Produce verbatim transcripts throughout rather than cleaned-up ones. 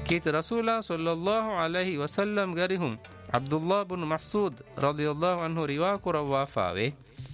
كيت رسول الله صلى الله عليه وسلم غريهم عبد الله بن مسعود رضي الله عنه رواك روافاوي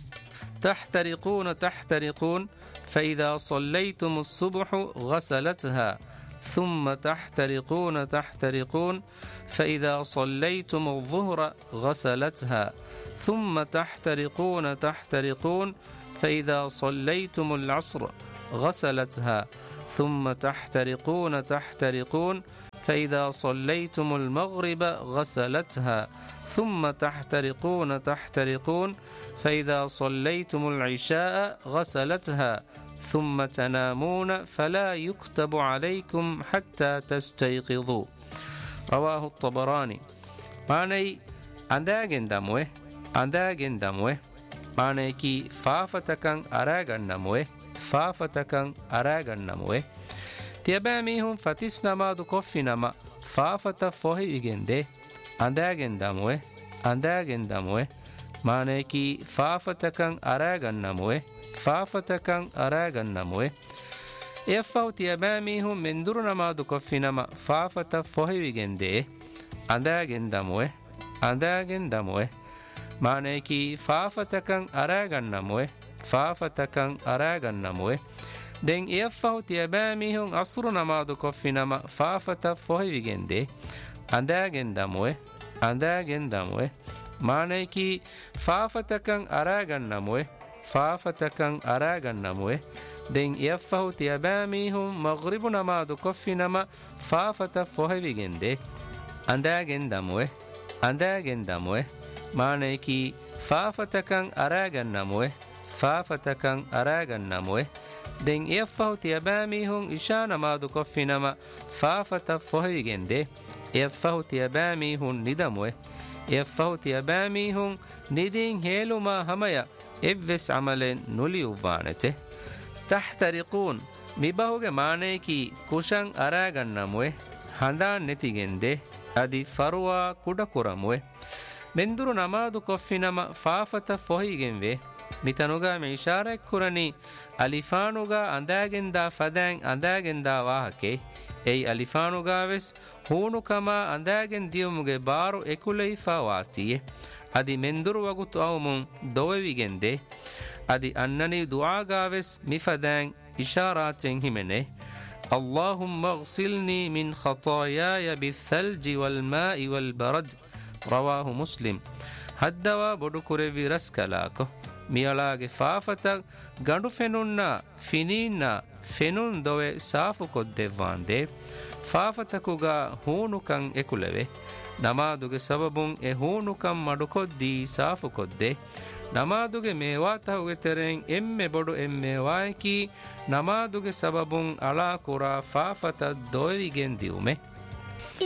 تحترقون تحترقون فإذا صليتم الصبح غسلتها ثم تحترقون تحترقون فإذا صليتم الظهر غسلتها ثم تحترقون تحترقون فإذا صليتم العصر غسلتها ثم تحترقون تحترقون فإذا صليتم المغرب غسلتها ثم تحترقون تحترقون فإذا صليتم العشاء غسلتها ثم تنامون فلا يكتب عليكم حتى تستيقظوا رواه الطبراني معنى أنداغن دموه أنداغن دموه معنى كي فافتكن أراغن نموه فافتكن أراغن نموه تيباميهم فتس نمادو كفي نما فافت فوهي إغنده أنداغن دموه أنداغن دموه معنى كي فافتكن أراغن نموه فافتكن أراغن نموه إفاو تيباميهم من دور نمادو كفي نما فافت فوهي إغنده أنداغن دموه أنداغن دموه معنى كي فافتكن أراغن نموه فافتكن أراغن نموه دين إفاو تيباميهم أصر نمادو كفي نما فافت فوهي إغنده أنداغن دموه أنداغن دموه معنى كي فافتكن أراغن نموه فافتكن أراغن نموه دين إفاو تيباميهم مغرب نمادو كفي نما فافت فوهي إغنده أنداغن دموه أنداغن دموه معنى كي فافتكن أراغن نموه فافتكن أراغن نموه دين إفاو تيباميهم إشا نمادو كفي نما فافت فوهي إغنده إفاو تيباميهم ندموه إفاو تيباميهم ندين هيلو ما هميا إبس عملين نولي وبانته تحترقون مباهوغ معنى كي كوشان أراغن نموه هندان نتيغنده أدي فروا كودا كرموه بندرو نمادو كفي نما فافت فوهي إغنوه මිතනුගා මේ ඉෂාරයක් කුරණි අලිෆානුගා අඳාගෙන්දා ෆදෑන් අඳාගෙන්දා වාහකේ එයි අලිෆානුගා වෙස් හූනුකමා අඳාගෙන් දියමුගේ බාරු එකුලෙයිෆා වාතියේ අදි මෙන්දුරු වගුතු අවමුන් දොවෙවිගෙන්දේ අදි අන්නනි දුආගා වෙස් මිෆදෑන් ඉෂාරාතෙන් හිමෙනේ اللهم اغسلني من خطاياي بالثلج والماء والبرد رواه مسلم هدوا بدكوري رسكلاكو මියලාගේ ෆාෆතක් ගඬු ෆෙනුන්නා ෆිනීන්නා ෆෙනුන් දොවේ සාෆු කොද්දෙව්වාන්දේ ෆාෆතකුගා හූනුකන් එකුලෙවේ නමාදුගේ සබබුන් එ හූනුකන් මඩුකොද්දී සාෆු කොද්දේ නමාදුගේ මේවා තහුගේ තෙරෙන් එම්මෙ බොඩු එම්මේ වායකී නමාදුගේ සබබුන් අලා කුරා ෆාෆත දොවිගෙන් දියුමේ